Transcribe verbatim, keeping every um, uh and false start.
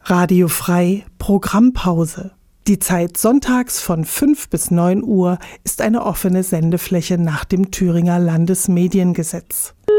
Radio Frei Programmpause. Die Zeit sonntags von fünf bis neun Uhr ist eine offene Sendefläche nach dem Thüringer Landesmediengesetz.